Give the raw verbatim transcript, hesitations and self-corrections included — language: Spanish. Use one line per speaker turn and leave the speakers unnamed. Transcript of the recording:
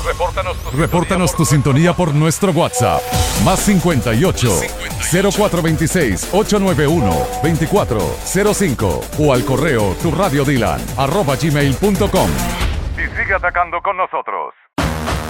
Repórtanos tu,
Repórtanos tu sintonía por nuestro WhatsApp. Más cincuenta y ocho, cero cuatro veintiséis, ochocientos noventa y uno, veinticuatro cero cinco o al correo tu radio dylan arroba gmail punto com.
y sigue atacando con nosotros.